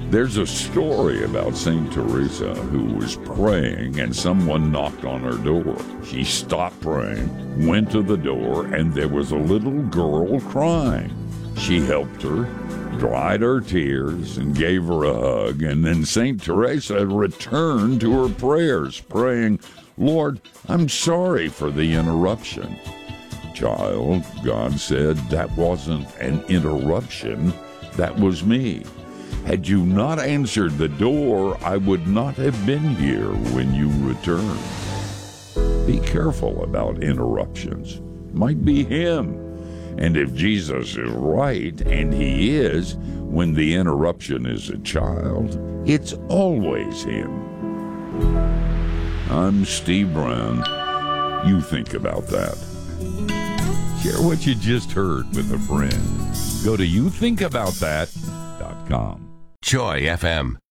There's a story about St. Teresa who was praying and someone knocked on her door. She stopped praying, went to the door, and there was a little girl crying. She helped her, dried her tears, and gave her a hug, and then St. Teresa returned to her prayers, praying, "Lord, I'm sorry for the interruption." "Child," God said, "that wasn't an interruption. That was me. Had you not answered the door, I would not have been here when you returned." Be careful about interruptions. Might be him. And if Jesus is right, and he is, when the interruption is a child, it's always him. I'm Steve Brown. You think about that. Share what you just heard with a friend. Go to youthinkaboutthat.com. Joy FM.